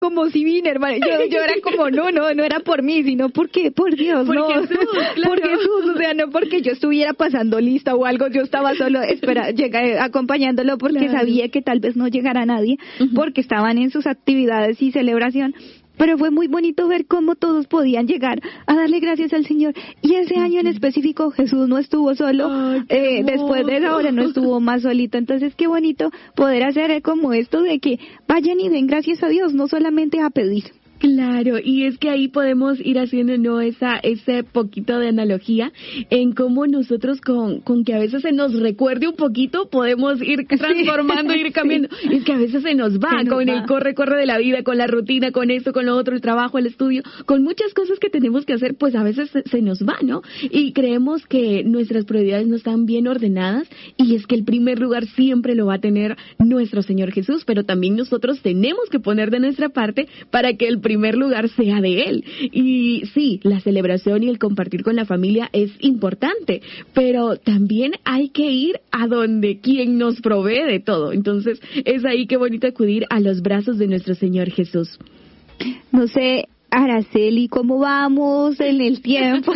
como si vine, hermano. Yo era como, no era por mí, sino porque, por Dios, por no. Jesús, claro. Por Jesús, o sea, no porque yo estuviera pasando lista o algo, yo estaba solo acompañándolo porque claro. sabía que tal vez no llegara nadie, porque estaban en sus actividades y celebración. Pero fue muy bonito ver cómo todos podían llegar a darle gracias al Señor. Y ese año en específico Jesús no estuvo solo. Después de esa hora no estuvo más solito. Entonces qué bonito poder hacer como esto de que vayan y den gracias a Dios, no solamente a pedir. Claro, y es que ahí podemos ir haciendo, ¿no?, ese poquito de analogía en cómo nosotros con que a veces se nos recuerde un poquito, podemos ir transformando, ir cambiando. Y es que a veces se nos va el corre de la vida, con la rutina, con esto, con lo otro, el trabajo, el estudio, con muchas cosas que tenemos que hacer, pues a veces se nos va, ¿no? Y creemos que nuestras prioridades no están bien ordenadas, y es que el primer lugar siempre lo va a tener nuestro Señor Jesús, pero también nosotros tenemos que poner de nuestra parte para que el primer lugar sea de Él. Y sí, la celebración y el compartir con la familia es importante, pero también hay que ir a donde quien nos provee de todo. Entonces es ahí que bonito acudir a los brazos de nuestro Señor Jesús. No sé, Araceli, ¿cómo vamos en el tiempo?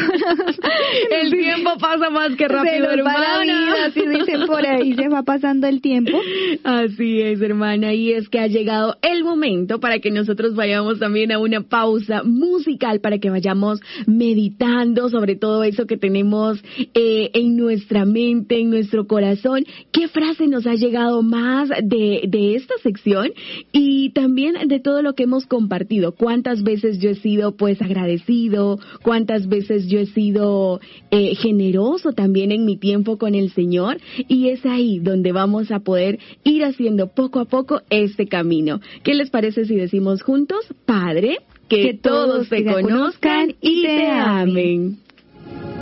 El tiempo pasa más que rápido, hermana. Así dicen por ahí, se va pasando el tiempo. Así es, hermana, y es que ha llegado el momento para que nosotros vayamos también a una pausa musical, para que vayamos meditando sobre todo eso que tenemos en nuestra mente, en nuestro corazón. ¿Qué frase nos ha llegado más de esta sección? Y también de todo lo que hemos compartido. ¿Cuántas veces yo he sido pues agradecido? ¿Cuántas veces yo he sido generoso también en mi tiempo con el Señor? Y es ahí donde vamos a poder ir haciendo poco a poco este camino. ¿Qué les parece si decimos juntos? Padre, que todos te conozcan y te amen.